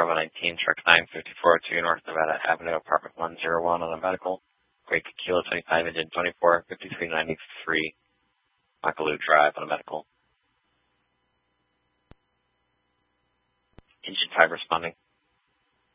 Bravo 19, truck 954 to North Nevada Avenue, apartment 101 on a medical. Great Kilo 25, engine 24, 5393, Makaloo Drive on a medical. Engine 5 responding.